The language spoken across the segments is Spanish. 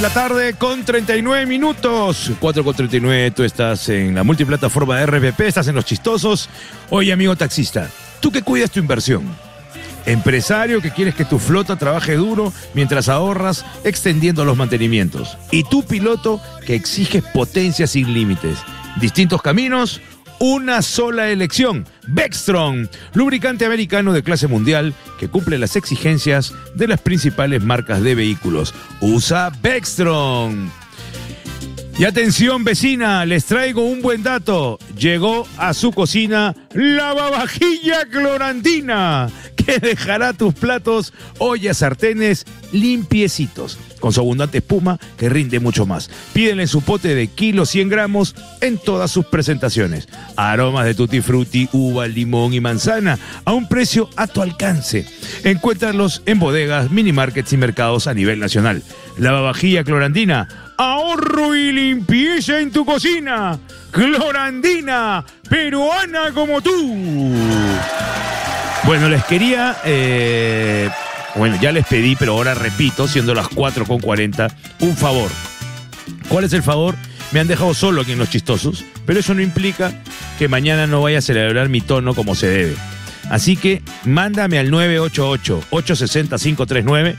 La tarde con 39 minutos. 4 con 39, tú estás en la multiplataforma de RPP, estás en Los Chistosos. Oye, amigo taxista, tú que cuidas tu inversión. Empresario que quieres que tu flota trabaje duro mientras ahorras extendiendo los mantenimientos. Y tú piloto que exiges potencia sin límites. Distintos caminos, una sola elección. Vectron, lubricante americano de clase mundial que cumple las exigencias de las principales marcas de vehículos. Usa Vectron. Y atención, vecina, les traigo un buen dato. Llegó a su cocina lavavajilla Clorandina, que dejará tus platos, ollas, sartenes limpiecitos, con su abundante espuma que rinde mucho más. Pídenle su pote de kilo 100 gramos en todas sus presentaciones. Aromas de tutti frutti, uva, limón y manzana a un precio a tu alcance. Encuéntralos en bodegas, mini markets y mercados a nivel nacional. Lavavajilla Clorandina, ahorro y limpieza en tu cocina. Clorandina, peruana como tú. Bueno, les quería... Bueno, ya les pedí, pero ahora repito, siendo las 4:40, un favor. ¿Cuál es el favor? Me han dejado solo aquí en Los Chistosos, pero eso no implica que mañana no vaya a celebrar mi tono como se debe. Así que mándame al 988-860-539,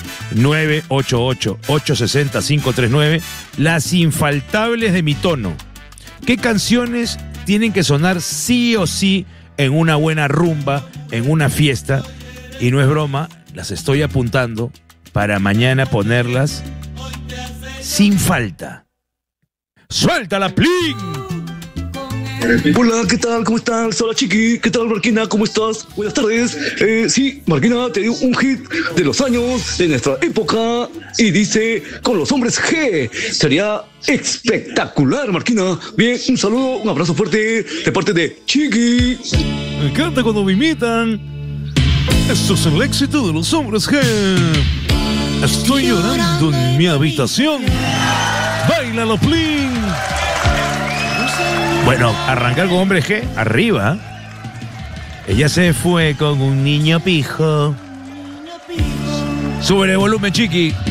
988-860-539, las infaltables de mi tono. ¿Qué canciones tienen que sonar sí o sí en una buena rumba, en una fiesta? Y no es broma, las estoy apuntando para mañana ponerlas sin falta. ¡Suéltala, Plin! Hola, ¿qué tal? ¿Cómo estás? Hola, Chiqui. ¿Qué tal, Marquina? ¿Cómo estás? Buenas tardes. Sí, Marquina te dio un hit de los años de nuestra época y dice, con los hombres G. Sería espectacular, Marquina. Bien, un saludo, un abrazo fuerte de parte de Chiqui. Me encanta cuando me imitan. Esto es el éxito de los hombres G. Estoy llorando en mi habitación. ¡Báilalo, Plin! Bueno, arrancar con hombres G, arriba. Ella se fue con un niño pijo. Sube el volumen, Chiqui.